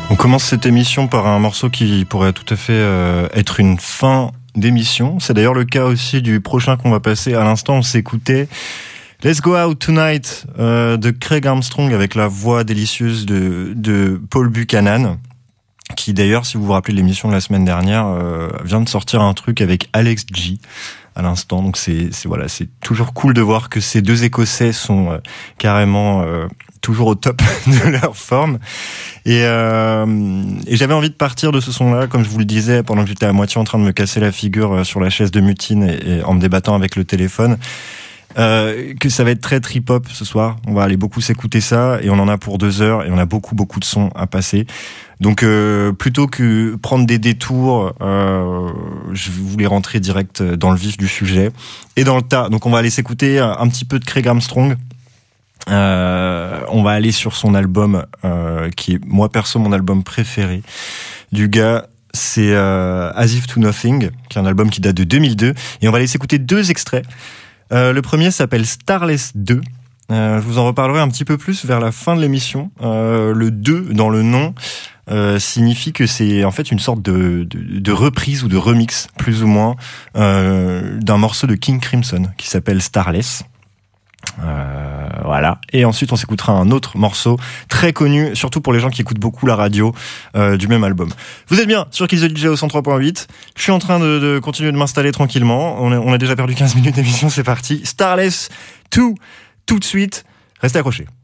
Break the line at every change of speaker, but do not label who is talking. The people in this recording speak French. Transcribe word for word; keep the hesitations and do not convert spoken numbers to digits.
On commence cette émission par un morceau qui pourrait tout à fait euh, être une fin d'émission. C'est d'ailleurs le cas aussi du prochain qu'on va passer. À l'instant, on s'écoutait Let's Go Out Tonight euh, de Craig Armstrong avec la voix délicieuse de, de Paul Buchanan, qui d'ailleurs, si vous vous rappelez de l'émission de la semaine dernière, euh, vient de sortir un truc avec Alex G à l'instant. Donc c'est, c'est voilà, c'est toujours cool de voir que ces deux Écossais sont euh, carrément euh, toujours au top de leur forme. Et, euh, et j'avais envie de partir de ce son-là, comme je vous le disais, pendant que j'étais à moitié en train de me casser la figure sur la chaise de Mutine et, et en me débattant avec le téléphone, euh, que ça va être très trip-hop ce soir. On va aller beaucoup s'écouter ça, et on en a pour deux heures, et on a beaucoup, beaucoup de sons à passer. Donc, euh, plutôt que prendre des détours, euh, je voulais rentrer direct dans le vif du sujet et dans le tas. Donc, on va aller s'écouter un petit peu de Craig Armstrong. Euh, on va aller sur son album euh, qui est, moi perso, mon album préféré du gars. C'est euh, As If To Nothing, qui est un album qui date de deux mille deux, et on va aller s'écouter deux extraits. Euh, le premier s'appelle Starless deux. Euh, je vous en reparlerai un petit peu plus vers la fin de l'émission. Euh, le deux dans le nom euh, signifie que c'est en fait une sorte de, de, de reprise ou de remix, plus ou moins, euh, d'un morceau de King Crimson qui s'appelle Starless. Euh, voilà. Et ensuite, on s'écoutera un autre morceau très connu, surtout pour les gens qui écoutent beaucoup la radio, euh, du même album. Vous êtes bien sur Kiss the D J au cent trois point huit. Je suis en train de, de continuer de m'installer tranquillement. On a, on a déjà perdu quinze minutes d'émission, c'est parti. Starless deux, tout de suite. Restez accrochés.